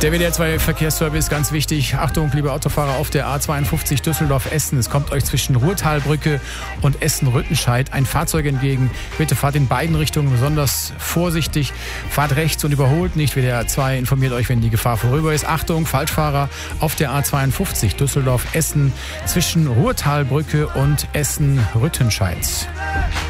Der WDR 2 Verkehrsservice, ganz wichtig. Achtung, liebe Autofahrer auf der A52 Düsseldorf-Essen. Es kommt euch zwischen Ruhrtalbrücke und Essen-Rüttenscheid ein Fahrzeug entgegen. Bitte fahrt in beiden Richtungen besonders vorsichtig. Fahrt rechts und überholt nicht. WDR 2 informiert euch, wenn die Gefahr vorüber ist. Achtung, Falschfahrer auf der A52 Düsseldorf-Essen zwischen Ruhrtalbrücke und Essen-Rüttenscheid.